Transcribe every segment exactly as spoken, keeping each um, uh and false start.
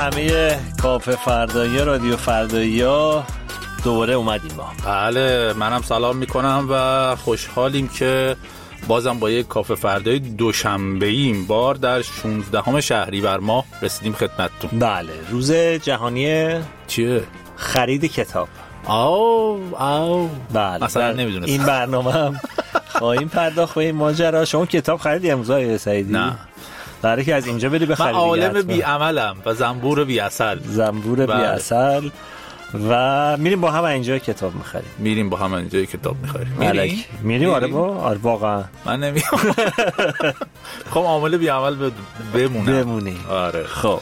همه کافه فردایی رادیو فردایی ها دوباره اومدیم ما. بله منم سلام میکنم و خوشحالیم که بازم با یک کافه فردایی دوشنبه‌ای این بار در شانزدهم شهریور ماه رسیدیم خدمتتون. بله روز جهانی چیه؟ خرید کتاب. آو آو بله اصلا نمیدونستم. این برنامه هم خواهیم پرداخت به این ماجرا. شما کتاب خریدی امروز آقای سعیدی؟ نه. برای که از اینجا بری بخری. من عالم بی عملم و زنبور بی عسل. زنبور بی عسل و میریم با هم اینجا کتاب میخریم. میریم با هم اینجا کتاب میخریم. میریم؟ میریم آره با آره واقعا. من نمیام. خب عامل بی عمل بمونه. بمونی. آره. خب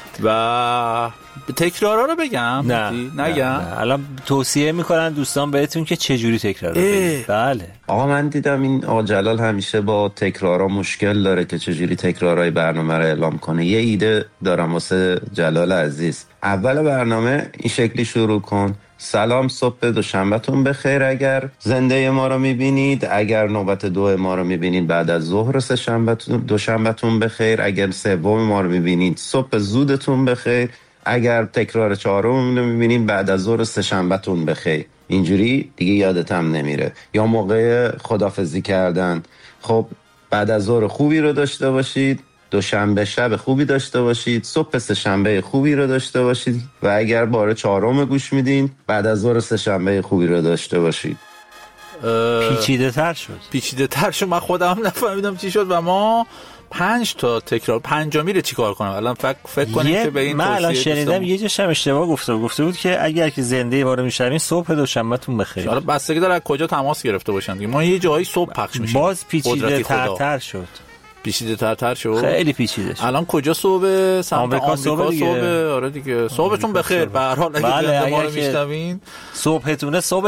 و تکرارا رو بگم؟ نه نگم؟ نه, نه. الان توصیه میکنن دوستان بهتون که چجوری تکرار بگید. بله آقا من دیدم این آقا جلال همیشه با تکرارا مشکل داره که چجوری تکرارای برنامه رو اعلام کنه. یه ایده دارم واسه جلال عزیز. اول برنامه این شکلی شروع کن: سلام، صبح دوشنبهتون بخیر. اگر زنده ما رو میبینید، اگر نوبت دو ما رو میبینید بعد از ظهر سه شنبهتون دوشنبهتون بخیر. اگر سوم ما رو میبینید صبح زودتون بخیر. اگر تکرار چهارم رو میبینید بعد از ظهر سه شنبهتون بخیر. اینجوری دیگه یادت هم نمیره. یا موقع خدافظی کردن، خب بعد از ظهر خوبی رو داشته باشید، دوشنبه شب خوبی داشته باشید، صبح سه شنبه خوبی رو داشته باشید و اگر بار چهارم گوش میدین بعد از ظهر سه شنبه خوبی رو داشته باشید. پیچیده تر شد. پیچیده تر شد. من خودم نفهمیدم چی شد و ما پنج تا تکرار پنجمی رو چیکار کنم الان؟ فکر فکر کنیم که به این من الان شنیدم دوستم... یه جاشم اشتباه گفته گفته بود که اگر که زنده ما رو میشنوین صبح دوشنبهتون بخیر. حالا بستگی داره از کجا تماس گرفته باشن دیگه. ما یه جایی صبح پخش میشیم. باز پیچیده تر شد. پیچیده تر تر شد. خیلی پیچیده شد. الان کجا صبح؟ سمت آمریکا صبح دیگه. آره دیگه. صبحتون بخیر. به هر حال اگه بله زنده ما رو میشنوین صبحتونه صبح